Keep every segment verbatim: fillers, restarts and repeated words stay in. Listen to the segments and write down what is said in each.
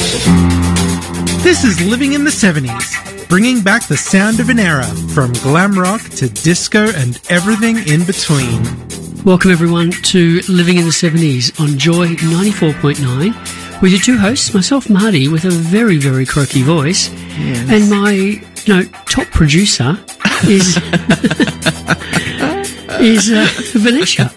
This is Living in the seventies, bringing back the sound of an era, from glam rock to disco and everything in between. Welcome everyone to Living in the seventies on Joy ninety-four point nine with your two hosts, myself Marty with a very, very croaky voice, yes. and my you know, top producer is is uh, Vanessa.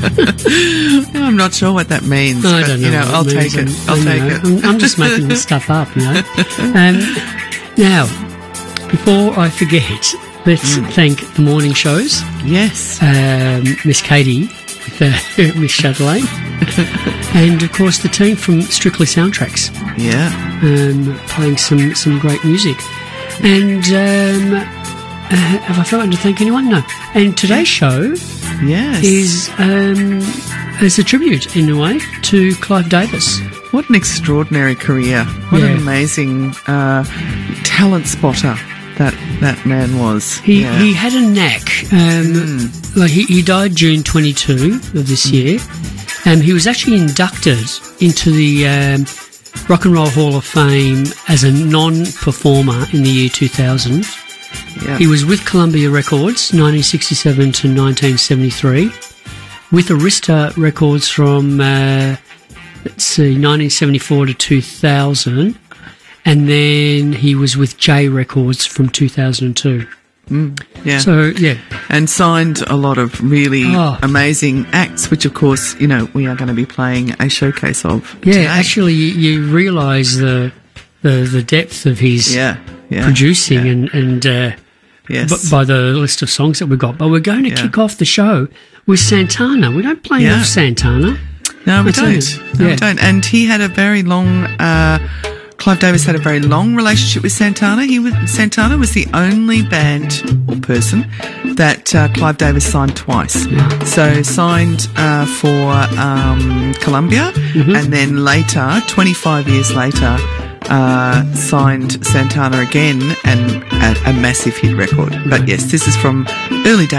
I'm not sure what that means. I but, don't know. You know, I'll take it. I'm, I'll I take know. it. I'm, I'm just making this stuff up, you know. Um, now, before I forget, let's Mm. thank the morning shows. Yes. Um, Miss Katie with uh, Miss Chatelaine, and of course the team from Strictly Soundtracks. Yeah. Um, playing some, some great music. And um, uh, have I forgotten to thank anyone? No. And today's show Yes. is um, is a tribute, in a way, to Clive Davis. What an extraordinary career. What Yeah. an amazing uh, talent spotter that that man was. He yeah. he had a knack. Um, Like he, he died June twenty-second of this year. Um, he was actually inducted into the um, Rock and Roll Hall of Fame as a non-performer in the year two thousand. Yeah. He was with Columbia Records, nineteen sixty-seven to nineteen seventy-three, with Arista Records from, uh, let's see, nineteen seventy-four to two thousand, and then he was with J Records from two thousand two. Mm, yeah. So, yeah. And signed a lot of really Oh. amazing acts, which of course, you know, we are going to be playing a showcase of Yeah, today. actually, you, you realise the, the the depth of his Yeah. Yeah. producing yeah. and, and uh, Yes. b- by the list of songs that we've got. But we're going to Yeah. kick off the show with Santana. We don't play Yeah. enough Santana. No, we I tell you, don't. No, yeah. we don't. And he had a very long. Uh, Clive Davis had a very long relationship with Santana. He was Santana was the only band or person that uh, Clive Davis signed twice. Yeah. So signed uh, for um, Columbia, Mm-hmm. and then later, twenty-five years later, uh, signed Santana again, and a, a massive hit record. But yes, this is from early days.